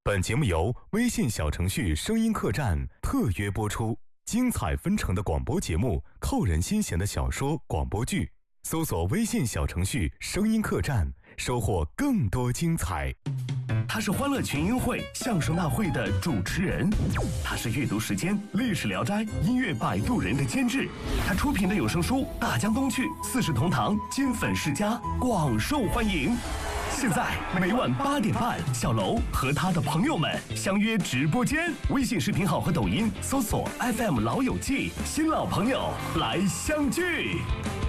本节目由微信小程序声音客栈特约播出，精彩纷呈的广播节目，扣人心弦的小说广播剧，搜索微信小程序声音客栈，收获更多精彩。 他是欢乐群英会相声大会的主持人，他是阅读时间历史聊斋音乐摆渡人的监制，他出品的有声书《大江东去》四世同堂金粉世家广受欢迎。现在每晚8点半，小楼和他的朋友们相约直播间，微信视频号和抖音搜索 FM 老友记，新老朋友来相聚。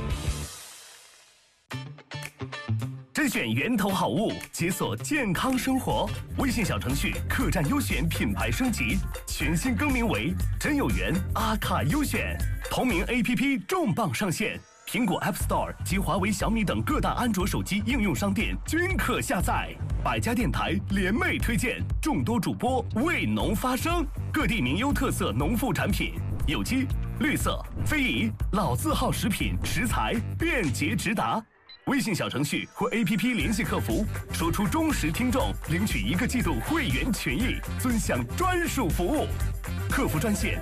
甄选源头好物，解锁健康生活。微信小程序客栈优选品牌升级，全新更名为真有缘阿卡优选。同名 APP 重磅上线，苹果 App Store 及华为、小米等各大安卓手机应用商店均可下载。百家电台联袂推荐，众多主播为农发声，各地名优特色农副产品，有机、绿色、非遗、老字号食品食材便捷直达。微信小程序或 APP 联系客服，说出忠实听众，领取1个季度会员权益，尊享专属服务。客服专线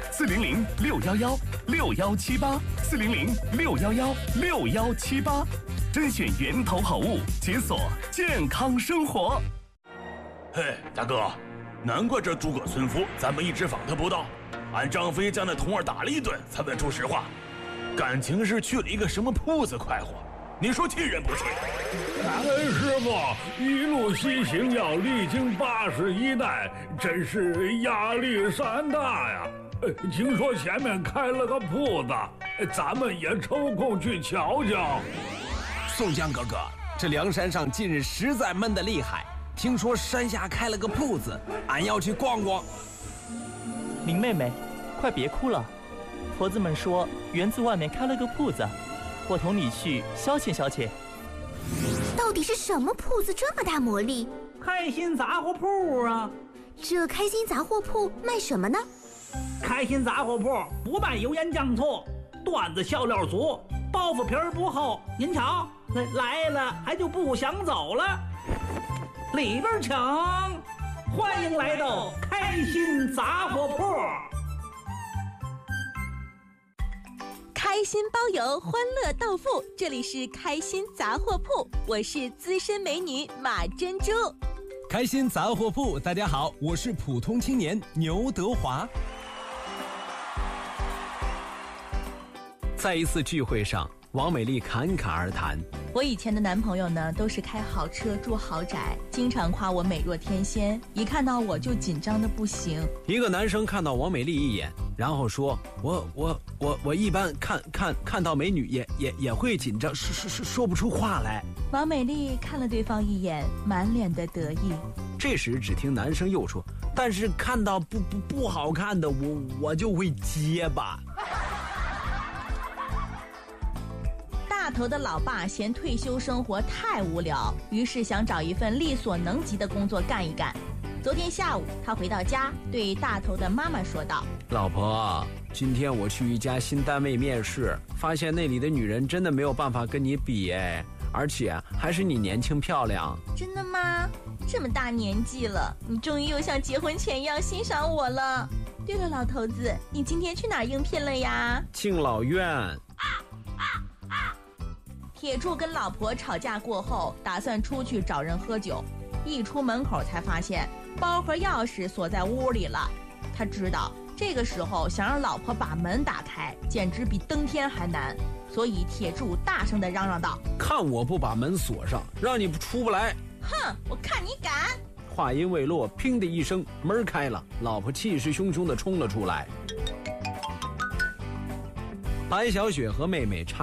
400-611-6178，400-611-6178，甄选源头好物，解锁健康生活。 嘿，大哥，难怪这诸葛村夫咱们一直访他不到，俺张飞将那童儿打了一顿，才问出实话，感情是去了一个什么铺子快活。你说气人不气？ 感恩师傅，一路西行要历经81难，真是压力山大呀。听说前面开了个铺子，咱们也抽空去瞧瞧。 宋江哥哥，这梁山上近日实在闷得厉害，听说山下开了个铺子，俺要去逛逛。 林妹妹，快别哭了，婆子们说园子外面开了个铺子，我同你去消遣消遣。 到底是什么铺子这么大魔力？ 开心杂货铺啊！ 这开心杂货铺卖什么呢？ 开心杂货铺不卖油盐酱醋，段子笑料足，包袱皮儿不厚。您瞧，来了还就不想走了。里边请，欢迎来到开心杂货铺。 开心包邮，欢乐到付，这里是开心杂货铺，我是资深美女马珍珠。 开心杂货铺，大家好，我是普通青年牛德华。在一次聚会上，王美丽侃侃而谈。 我以前的男朋友呢，都是开豪车住豪宅，经常夸我美若天仙，一看到我就紧张的不行。 一个男生看到王美丽一眼，然后说：“我一般看到美女也会紧张，说不出话来。” 王美丽看了对方一眼，满脸的得意。 这时只听男生又说：“但是看到不好看的，我就会结巴。” 大头的老爸嫌退休生活太无聊，于是想找一份力所能及的工作干一干。昨天下午，他回到家，对大头的妈妈说道：“ 老婆，今天我去一家新单位面试，发现那里的女人真的没有办法跟你比哎，而且还是你年轻漂亮。” 真的吗？这么大年纪了，你终于又像结婚前一样欣赏我了。对了，老头子，你今天去哪儿应聘了呀？ 敬老院。 铁柱跟老婆吵架过后，打算出去找人喝酒，一出门口才发现包和钥匙锁在屋里了。他知道这个时候想让老婆把门打开，简直比登天还难，所以铁柱大声地嚷嚷道：“ 看我不把门锁上，让你出不来！” 哼，我看你敢！ 话音未落，砰的一声，门开了，老婆气势汹汹地冲了出来。白小雪和妹妹差